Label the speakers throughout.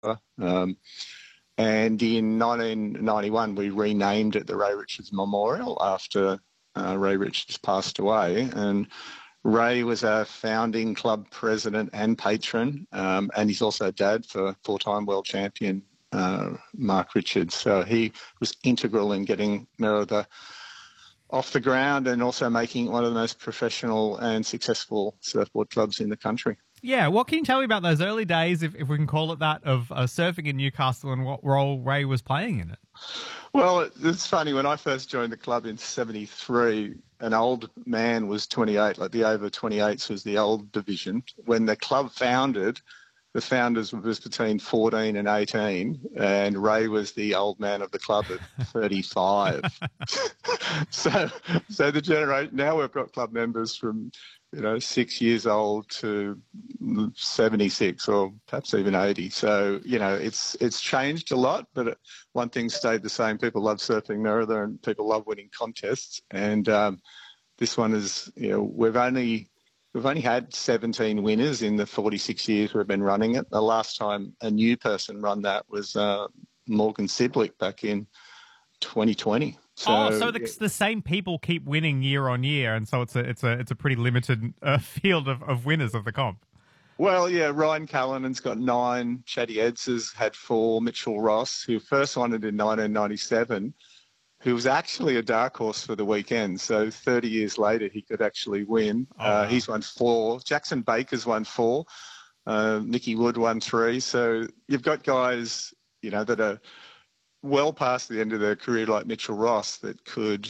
Speaker 1: And in 1991, we renamed it the Ray Richards Memorial after Ray Richards passed away. And Ray was our founding club president and patron, and he's also dad for four-time world champion Mark Richards. So he was integral in getting Merida off the ground and also making it one of the most professional and successful surfboard clubs in the country.
Speaker 2: Yeah, what can you tell me about those early days, if we can call it that, of surfing in Newcastle and what role Ray was playing in it?
Speaker 1: Well, it's funny. When I first joined the club in 73, an old man was 28, like the over 28s was the old division. When the club founded, the founders was between 14 and 18, and Ray was the old man of the club at 35. So the generation, now we've got club members from 6 years old to 76 or perhaps even 80. So, it's changed a lot, but one thing stayed the same. People love surfing Merida and people love winning contests. And this one is, we've only had 17 winners in the 46 years we've been running it. The last time a new person run that was Morgan Sidlick back in 2020.
Speaker 2: So the same people keep winning year on year, and so it's a pretty limited field of winners of the comp.
Speaker 1: Well, yeah, Ryan Callinan's got 9, Chatty Eds has had 4, Mitchell Ross, who first won it in 1997, who was actually a dark horse for the weekend. So 30 years later, he could actually win. Wow. He's won 4. Jackson Baker's won 4. Nicky Wood won 3. So you've got guys, that are well past the end of their career, like Mitchell Ross, that could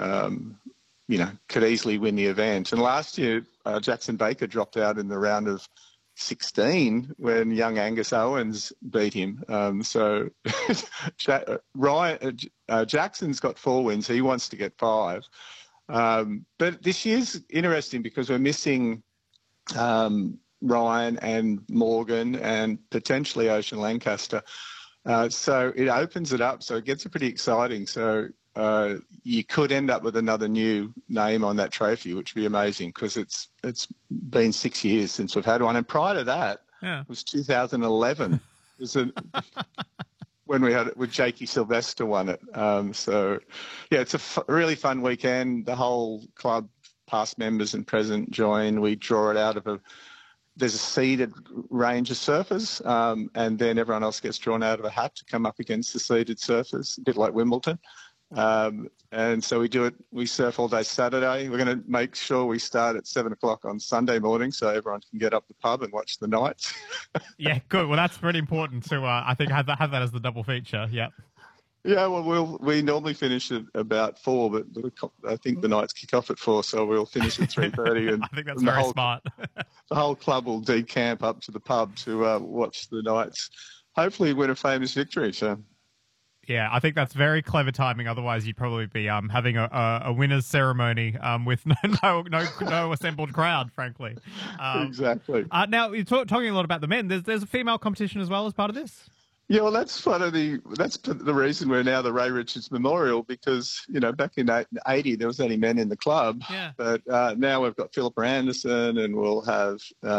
Speaker 1: easily win the event. And last year, Jackson Baker dropped out in the round of 16 when young Angus Owens beat him. So Jackson's got 4 wins. He wants to get 5. But this year's interesting because we're missing Ryan and Morgan and potentially Ocean Lancaster. So it opens it up. So it gets pretty exciting. So you could end up with another new name on that trophy, which would be amazing because it's been 6 years since we've had one. And prior to that, it was 2011. It was when we had it with Jakey Sylvester won it. It's a really fun weekend. The whole club, past members and present, join. We draw it out of there's a seeded range of surfers, and then everyone else gets drawn out of a hat to come up against the seeded surfers, a bit like Wimbledon. And so we surf all day Saturday. We're going to make sure we start at 7 o'clock on Sunday morning so everyone can get up the pub and watch the nights.
Speaker 2: Yeah, good. Well, that's pretty important to, I think, have that as the double feature. Yeah.
Speaker 1: Yeah, well, we normally finish at about 4, but I think the nights kick off at 4, so we'll finish at 3:30. And
Speaker 2: I think that's very smart.
Speaker 1: The whole club will decamp up to the pub to watch the nights. Hopefully win a famous victory. So.
Speaker 2: Yeah, I think that's very clever timing. Otherwise, you'd probably be having a winners ceremony with no assembled crowd, frankly.
Speaker 1: Exactly.
Speaker 2: Now, you're talking a lot about the men. There's a female competition as well as part of this?
Speaker 1: Yeah, well, that's the reason we're now the Ray Richards Memorial because, back in 80, there was only men in the club.
Speaker 2: Yeah.
Speaker 1: But now we've got Philippa Anderson and we'll have,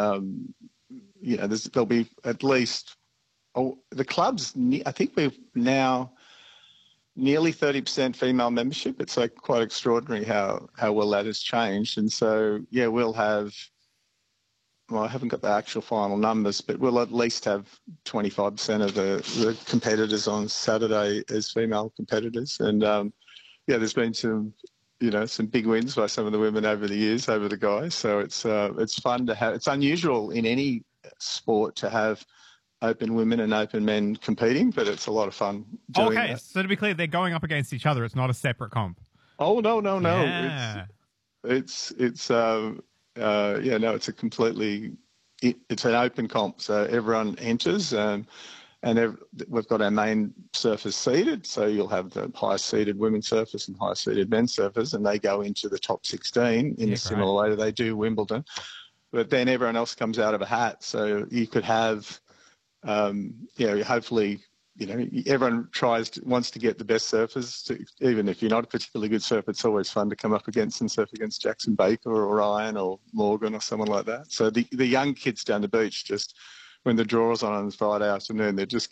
Speaker 1: there'll be at least, the club's, I think we've now nearly 30% female membership. It's like quite extraordinary how well that has changed. And so, yeah, we'll have, well, I haven't got the actual final numbers, but we'll at least have 25% of the competitors on Saturday as female competitors. And, there's been some big wins by some of the women over the years, over the guys. So it's fun to have. It's unusual in any sport to have open women and open men competing, but it's a lot of fun doing that.
Speaker 2: So to be clear, they're going up against each other. It's not a separate comp.
Speaker 1: Oh, no.
Speaker 2: Yeah.
Speaker 1: It's it's an open comp, so everyone enters, and we've got our main surfers seeded, so you'll have the highest seeded women surfers and highest seeded men surfers, and they go into the top 16 in a similar way that they do Wimbledon. But then everyone else comes out of a hat, so you could have, hopefully, everyone wants to get the best surfers. Even if you're not a particularly good surfer, it's always fun to come up against and surf against Jackson Baker or Ryan or Morgan or someone like that. So the young kids down the beach just when the draw was on Friday afternoon, they'd just